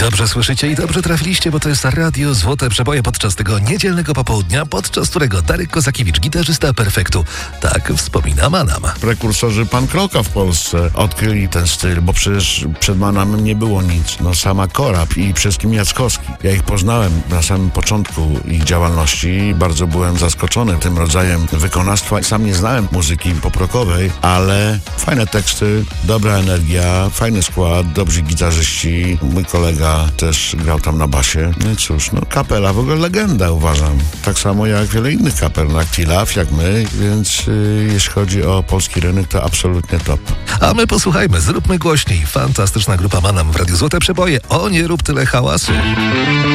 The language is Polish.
Dobrze słyszycie i dobrze trafiliście, bo to jest Radio Złote Przeboje podczas tego niedzielnego popołudnia, podczas którego Darek Kozakiewicz, gitarzysta Perfektu, tak wspomina Manam. Prekursorzy punk rocka w Polsce odkryli ten styl, bo przecież przed Manamem nie było nic. No sama Korab i przede wszystkim Jackowski. Ja ich poznałem na samym początku ich działalności i bardzo byłem zaskoczony tym rodzajem wykonawstwa. Sam nie znałem muzyki pop-rockowej, ale fajne teksty, dobra energia, fajny skład, dobrzy gitarzyści. Mój kolega też grał tam na basie. No i cóż, no kapela w ogóle legenda, uważam. Tak samo jak wiele innych kapel, jak T-Love, jak my, więc jeśli chodzi o polski rynek, to absolutnie top. A my posłuchajmy, zróbmy głośniej. Fantastyczna grupa Manam w Radiu Złote Przeboje. O, nie rób tyle hałasu.